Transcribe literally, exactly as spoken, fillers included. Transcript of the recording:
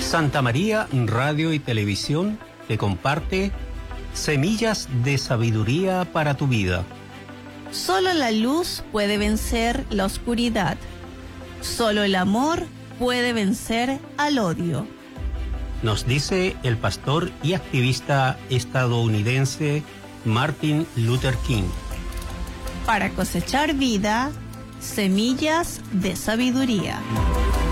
Santa María Radio y Televisión te comparte Semillas de Sabiduría para tu Vida. Solo la luz puede vencer la oscuridad. Solo el amor puede vencer al odio. Nos dice el pastor y activista estadounidense Martin Luther King. Para cosechar vida, semillas de sabiduría.